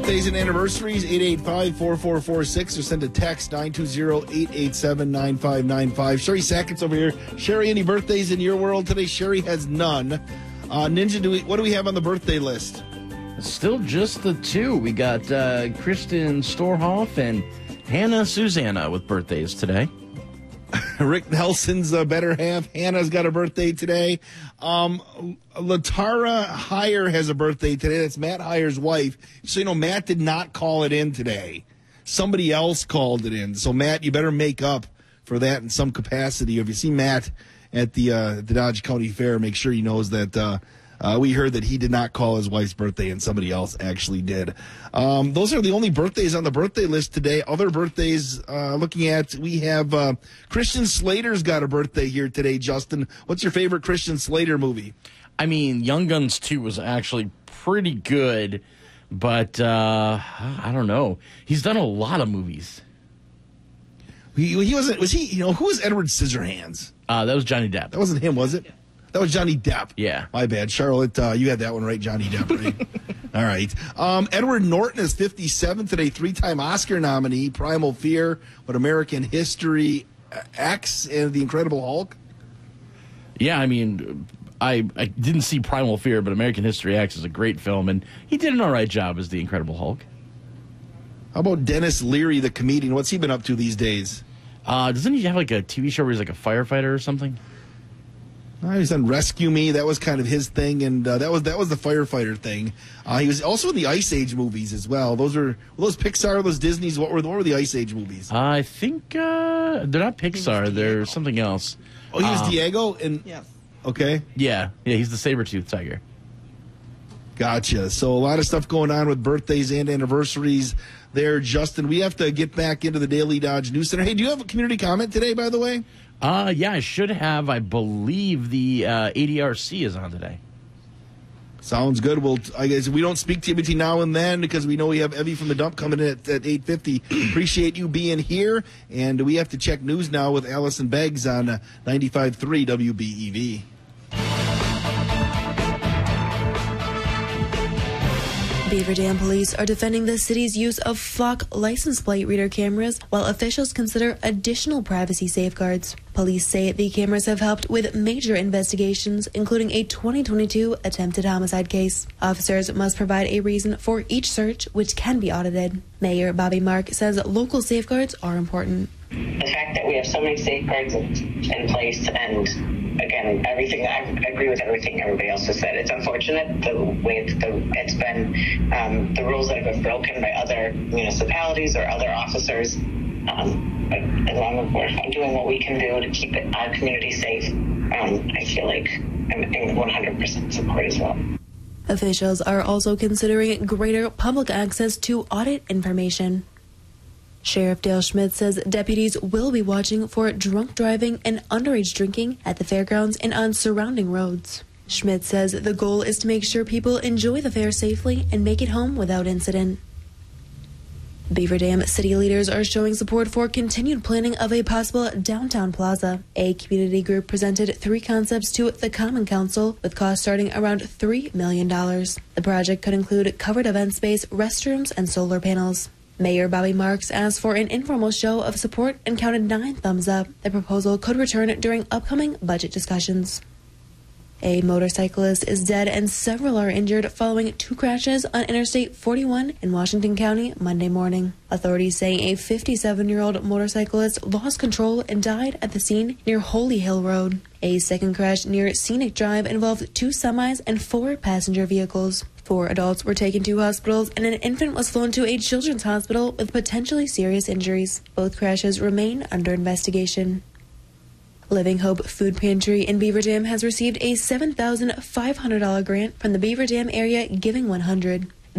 Birthdays and anniversaries, 885-4446, or send a text, 920-887-9595. Sherry Sackett's over here. Sherry, any birthdays in your world today? Sherry has none. Ninja, what do we have on the birthday list? Still just the two. We got Kristen Storhoff and Hannah Susanna with birthdays today. Rick Nelson's better half. Hannah's got a birthday today. Latara Heyer has a birthday today. That's Matt Heyer's wife. So, Matt did not call it in today. Somebody else called it in. So, Matt, you better make up for that in some capacity. If you see Matt at the Dodge County Fair, make sure he knows that we heard that he did not call his wife's birthday and somebody else actually did. Those are the only birthdays on the birthday list today. Other birthdays looking at, we have Christian Slater's got a birthday here today, Justin. What's your favorite Christian Slater movie? I mean, Young Guns 2 was actually pretty good, but I don't know. He's done a lot of movies. He wasn't, was he, who was Edward Scissorhands? That was Johnny Depp. That wasn't him, was it? That was Johnny Depp. Yeah. My bad. Charlotte, you had that one right, Johnny Depp, right? All right. Edward Norton is 57 today, 3-time Oscar nominee, Primal Fear, What American History X, and The Incredible Hulk. Yeah, I mean, I didn't see Primal Fear, but American History X is a great film, and he did an all right job as The Incredible Hulk. How about Dennis Leary, the comedian? What's he been up to these days? Doesn't he have like a TV show where he's like a firefighter or something? He was on Rescue Me. That was kind of his thing, and that was the firefighter thing. He was also in the Ice Age movies as well. Those Pixar, those Disney's. What were the Ice Age movies? I think they're not Pixar. They're something else. Oh, he was Diego? Yeah. Okay. Yeah, he's the saber-toothed tiger. Gotcha. So a lot of stuff going on with birthdays and anniversaries there, Justin. We have to get back into the Daily Dodge News Center. Hey, do you have a community comment today, by the way? Yeah, I should have. I believe the ADRC is on today. Sounds good. Well, I guess we don't speak to you between now and then because we know we have Evie from the dump coming in at 8:50. Appreciate you being here, and we have to check news now with Allison Beggs on 95.3 WBEV. Beaver Dam police are defending the city's use of flock license plate reader cameras while officials consider additional privacy safeguards. Police say the cameras have helped with major investigations, including a 2022 attempted homicide case. Officers must provide a reason for each search, which can be audited. Mayor Bobby Mark says local safeguards are important. The fact that we have so many safeguards in place, and again, everything, I agree with everything everybody else has said. It's unfortunate the way it's been, the rules that have been broken by other municipalities or other officers. But as long as we're doing what we can do to keep our community safe, I feel like I'm in 100% support as well. Officials are also considering greater public access to audit information. Sheriff Dale Schmidt says deputies will be watching for drunk driving and underage drinking at the fairgrounds and on surrounding roads. Schmidt says the goal is to make sure people enjoy the fair safely and make it home without incident. Beaver Dam city leaders are showing support for continued planning of a possible downtown plaza. A community group presented 3 concepts to the Common Council with costs starting around $3 million. The project could include covered event space, restrooms, and solar panels. Mayor Bobby Marks asked for an informal show of support and counted 9 thumbs up. The proposal could return during upcoming budget discussions. A motorcyclist is dead and several are injured following 2 crashes on Interstate 41 in Washington County Monday morning. Authorities say a 57-year-old motorcyclist lost control and died at the scene near Holy Hill Road. A second crash near Scenic Drive involved 2 semis and 4 passenger vehicles. 4 adults were taken to hospitals and an infant was flown to a children's hospital with potentially serious injuries. Both crashes remain under investigation. Living Hope Food Pantry in Beaver Dam has received a $7,500 grant from the Beaver Dam Area Giving 100.